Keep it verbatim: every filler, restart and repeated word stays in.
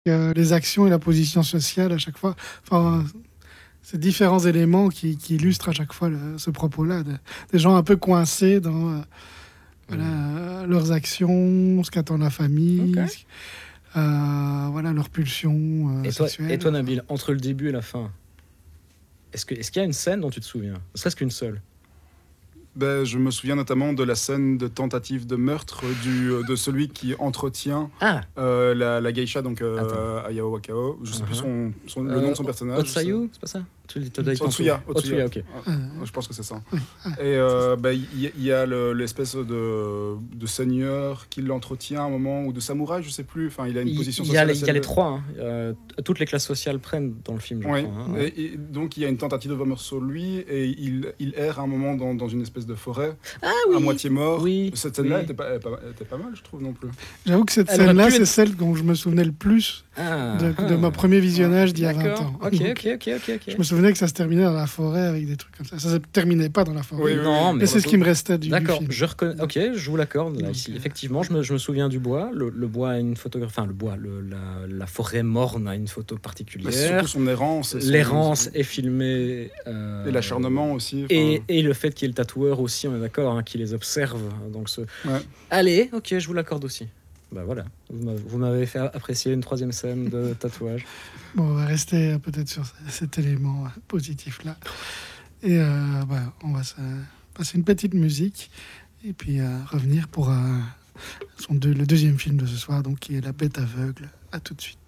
euh, les actions et la position sociale à chaque fois. Enfin, ces différents éléments qui, qui illustrent à chaque fois le- ce propos-là. de- des gens un peu coincés dans euh, voilà, Mm. euh, leurs actions, ce qu'attend la famille, Ok. ce- euh, voilà, leurs pulsions euh, Et toi, et sexuelles. toi, Enfin, Nabil, entre le début et la fin, est-ce que, est-ce qu'il y a une scène dont tu te souviens? Ne serait-ce qu'une seule. Ben, je me souviens notamment de la scène de tentative de meurtre du, de celui qui entretient Ah, euh, la, la geisha, donc euh, Attends. Ayao Wakao. Je sais plus Uh-huh. son, son- le nom de son personnage. Otsayu, c'est pas ça? Tu le dis, Todai Kanto. Otsuya. Otsuya, ok. Ah, je pense que c'est ça. oui. Ah, Et euh, bah, il y, il y a le- l'espèce de, de seigneur qui l'entretient à un moment, ou de samouraï, je sais plus. Enfin, il a une Il position il y a sociale. les, il y a assez les élevée. trois. Hein. Euh, toutes les classes sociales prennent dans le film, je Oui, crois. Hein, ouais. et, et donc il y a une tentative de vomir sur lui et il, il erre à un moment dans, dans une espèce de forêt, Ah à moitié mort. Oui, Cette scène-là oui. était, pas, elle était pas- elle était pas mal, je trouve non plus. J'avoue que cette Elle aurait scène-là, pu c'est être- celle dont je me souvenais le plus Ah, de, ah. de mon premier visionnage d'il y a vingt D'accord. ans. Ok, Donc, ok, ok, ok, ok. je me souvenais que ça se terminait dans la forêt avec des trucs comme ça. Ça se terminait pas dans la forêt. Oui, oui, non, oui. mais Mais c'est ce qui me restait du, du D'accord, film. je reconnais. Ok, je vous l'accorde. Là, Donc, ici, euh, effectivement, je me, je me souviens du bois. Le, le bois a une photographie. Enfin, le bois, le, la, la forêt morne a une photo Mais particulière. surtout son errance. et son- L'errance est filmée. euh, Et l'acharnement aussi. enfin, Et, et le fait qu'il y ait le tatoueur aussi, on est d'accord, hein, qui les observe. Donc ce... Ouais. Allez, ok, je vous l'accorde aussi. Bah voilà, vous m'avez- vous m'avez fait apprécier une troisième scène de tatouage. Bon, on va rester euh, peut-être sur c- cet élément euh, positif-là. Et euh, bah, on va se passer une petite musique et puis euh, revenir pour euh, son deux- le deuxième film de ce soir, donc qui est La Bête aveugle. À tout de suite.